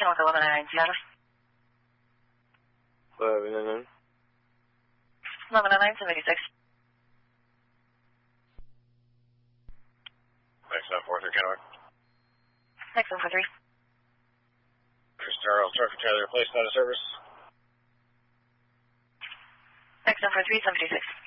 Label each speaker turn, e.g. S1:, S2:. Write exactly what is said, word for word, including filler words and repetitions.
S1: Kennewick eleven nine Seattle.
S2: eleven nine.
S1: eleven nine seventy-six.
S3: Next nine four three Kennewick.
S1: Next one for three.
S3: Christian Arnold, traffic trailer, placed out of service.
S1: Next one for three seventy-six.